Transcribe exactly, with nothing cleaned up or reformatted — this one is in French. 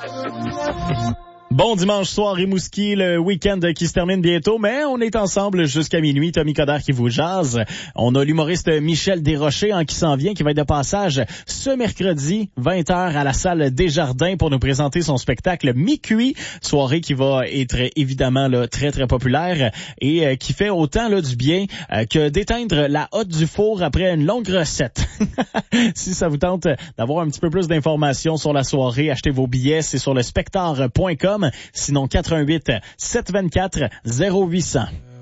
Bon dimanche soir, Rimouski, le week-end qui se termine bientôt, mais on est ensemble jusqu'à minuit. Tommy Coderre qui vous jase. On a l'humoriste Michel Desrochers hein, qui s'en vient, qui va être de passage ce mercredi, vingt heures à la salle Desjardins pour nous présenter son spectacle Mi-Cuit, soirée qui va être évidemment là, très très populaire et euh, qui fait autant là, du bien euh, que d'éteindre la hotte du four après une longue recette. Si ça vous tente d'avoir un petit peu plus d'informations sur la soirée, achetez vos billets, c'est sur le spectar point com. Sinon, quatre un huit, sept deux quatre, zéro huit zéro zéro.